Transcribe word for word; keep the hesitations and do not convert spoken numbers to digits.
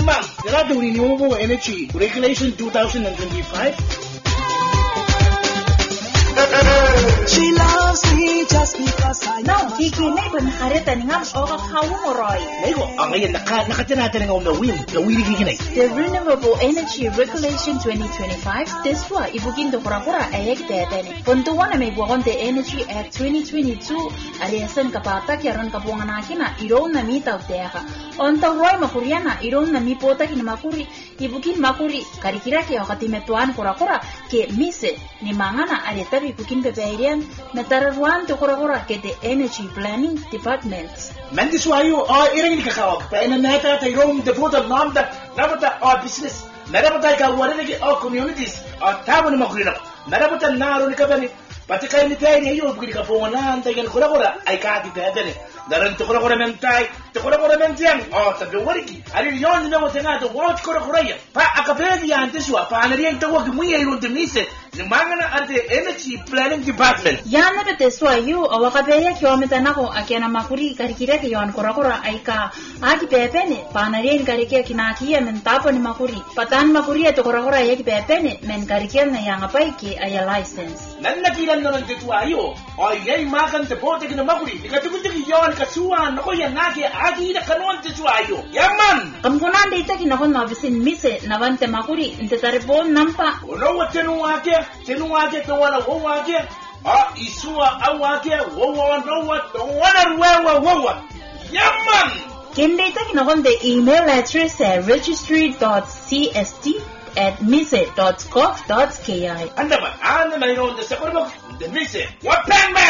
Yaman, there the Renewable Energy Regulation twenty twenty-five. She loves me just because I know. No, Kiki, neighbor, nakarita ni ngam o kakao mo roy. Neighbor, ang ngayon naka nakatinata na ngam na wheel, na wheel giginay. The Renewable Energy Regulation twenty twenty-five, deswa ibugin do kura-kura ayek tetene. Pontuwa na may buwan the Energy Act twenty twenty-two, aliasan kapatak yaran kapungan nakina iron na mitaw teha. Onta roy makuriana iron na mipota kina makuri, ibugin makuri karikira ke okatimetuan kura-kura ke mise ni mangana areta bibukin bebeirian na tararuan to kura-kura ke the Energy Planning Department. Mandis wayo o irang ni kakawag pa ina nata tayo the vote of namda namata o business narabata ka wala ni o communities o tabo ni makurina narabata naro ni kabani pati kay ni tayo niyo bugin ka po na antayan kura-kura ay ka di bebene daran to kura-kura mentay to kura-kura mentyan o sabi wariki ali yon na mo tanga to watch kura-kura ya pa akapedi yan tiswa pa anariyan tawag mo yayon demise ni mangana ante Energy Planning Department yana be teswa yu awakabeya kilomita nako akiana makuri karikira ke yon kura-kura ay ka agi bebene pa anariyan karikira kinakiya mentapo ni makuri patan makuri to kura-kura ay bebene men karikira na yang apay ki ay license nan nakilan no ng tetwayo o yay makan te bote kina makuri ikatukutik yon kasuan ako yan naki agi na kanon tetwayo yaman kampunan dita kinakon mabisin mise navante makuri inte taribon nampa uno wa tenuwake tenuwake to wala wawake a isua awake wawa no wa wana ruwa wawa yaman kende ita kinakon the email address at registry dot c s t at mise dot gov dot k i anda ba anda na ino the second book the mise what pen man